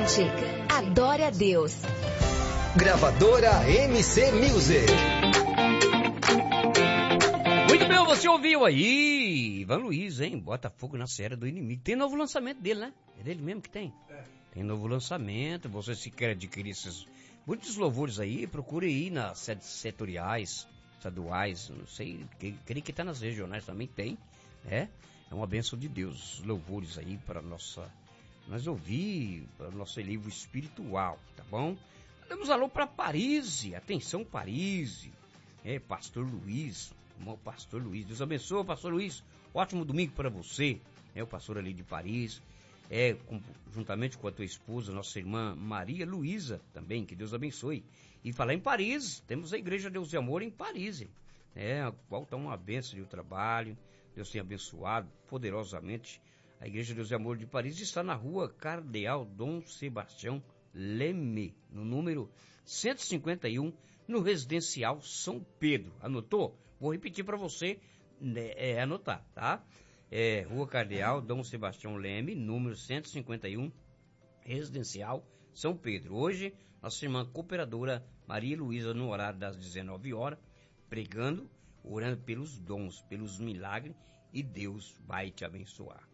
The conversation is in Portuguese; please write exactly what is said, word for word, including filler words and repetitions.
Cante, adore a Deus. Gravadora M C Music. Muito bem, você ouviu aí, Ivan Luiz, hein? Bota fogo na Serra do Inimigo. Tem novo lançamento dele, né? É dele mesmo que tem? É. Tem novo lançamento. Você se quer adquirir esses muitos louvores aí, procure aí nas sedes setoriais, estaduais, não sei, creio que tá nas regionais também tem, né? É uma bênção de Deus, louvores aí para nossa, nós ouvir, para o nosso livro espiritual, tá bom? Damos alô para Paris, atenção Paris, é, Pastor Luiz, irmão Pastor Luiz, Deus abençoe, Pastor Luiz, ótimo domingo para você, é o pastor ali de Paris, é, com, juntamente com a tua esposa, nossa irmã Maria Luísa, também, que Deus abençoe. E falar em Paris, temos a Igreja Deus de Amor em Paris, é, a qual está uma bênção de trabalho, Deus tem abençoado poderosamente. A Igreja Deus de Amor de Paris está na rua Cardeal Dom Sebastião Leme, no número cento e cinquenta e um, no Residencial São Pedro. Anotou? Vou repetir para você né, é, anotar, tá? É, rua Cardeal Dom Sebastião Leme, número cento e cinquenta e um, Residencial São Pedro. Hoje, nossa irmã cooperadora Maria Luísa, no horário das dezenove horas, pregando, orando pelos dons, pelos milagres, e Deus vai te abençoar.